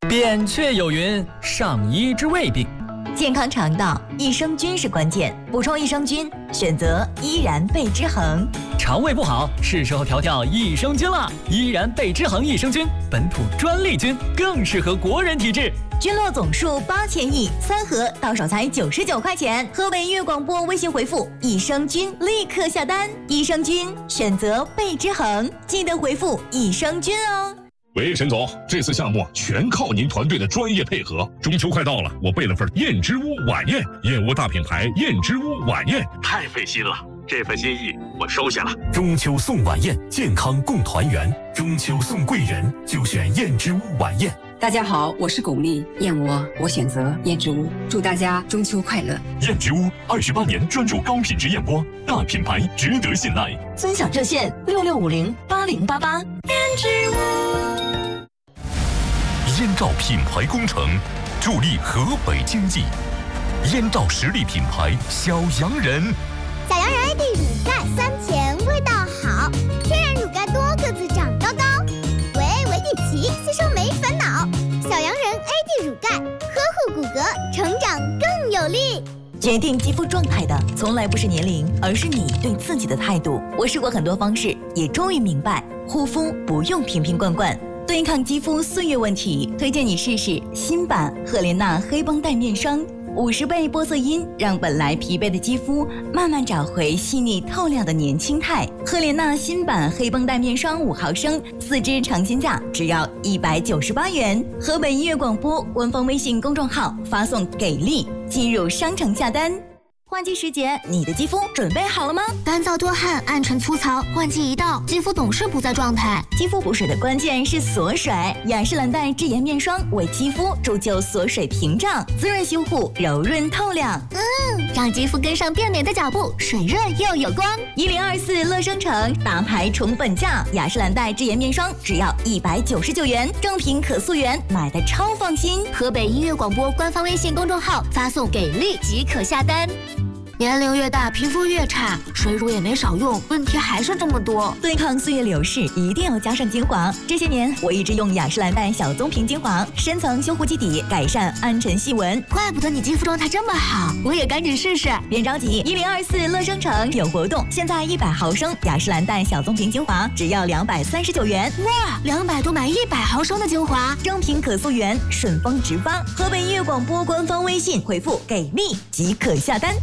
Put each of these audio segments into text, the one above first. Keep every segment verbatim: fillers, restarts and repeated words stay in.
扁鹊有云：上医治未病。 健康肠道，益生菌是关键，补充益生菌，选择依然贝之恒。 肠胃不好，是时候调调益生菌了。依然贝之恒益生菌，本土专利菌，更适合国人体质。 菌落总数八千亿，三盒到手才九十九块钱。河北音乐广播微信回复益生菌，立刻下单。益生菌选择贝之恒，记得回复益生菌哦。 喂，沈总，这次项目全靠您团队的专业配合。中秋快到了，我备了份燕之屋晚宴，燕窝大品牌燕之屋晚宴，太费心了。这份心意我收下了。 中秋送晚宴，健康共团圆。中秋送贵人，就选燕之屋晚宴。 大家好，我是巩俐，燕窝我选择燕之屋，祝大家中秋快乐。 燕之屋二十八年专注高品质燕窝，大品牌值得信赖。 尊享热线六六五零八零八八。燕之屋。 燕赵品牌工程，助力河北经济。燕赵实力品牌小洋人。 小洋人 A D 乳钙酸甜味道好，天然乳钙多个子长高高，维 A 维 D 齐吸收没烦恼。小洋人 A D 乳钙呵护骨骼，成长更有力。 决定肌肤状态的从来不是年龄，而是你对自己的态度。我试过很多方式，也终于明白，护肤不用瓶瓶罐罐。对抗肌肤岁月问题，推荐你试试新版赫莲娜黑绷带面霜。五十倍玻色因让本来疲惫的肌肤慢慢找回细腻透亮的年轻态。赫莲娜新版黑绷带面霜五毫升，四支尝鲜价只要一百九十八元。河北音乐广播官方微信公众号发送给力，进入商城下单。换季时节，你的肌肤准备好了吗？ 干燥多汗、暗沉粗糙，换季一到，肌肤总是不在状态。 肌肤补水的关键是锁水，雅诗兰黛智妍面霜为肌肤铸就锁水屏障，滋润修护，柔润透亮。 嗯，让肌肤跟上变美的脚步，水润又有光。 一零二四乐生城大牌宠粉价，雅诗兰黛智妍面霜只要一百九十九元，正品可溯源，买的超放心。 河北音乐广播官方微信公众号发送给力即可下单。年龄越大，皮肤越差，水乳也没少用，问题还是这么多。 对抗岁月流逝，一定要加上精华。这些年，我一直用雅诗兰黛小棕瓶精华，深层修护基底，改善暗沉细纹。 怪不得你肌肤状态这么好，我也赶紧试试。 别着急，一零二四乐生城有活动，现在一百毫升雅诗兰黛小棕瓶精华只要两百三十九元。 哇，两百多买一百毫升的精华， 正品可溯源，顺丰直发。河北音乐广播官方微信回复给力即可下单。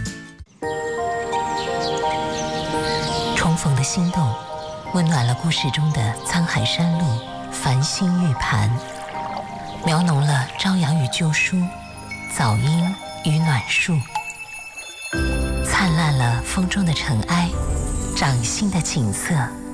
重逢的心动，温暖了故事中的沧海山路，繁星玉盘，描浓了朝阳与旧书，早樱与暖树，灿烂了风中的尘埃，掌心的景色。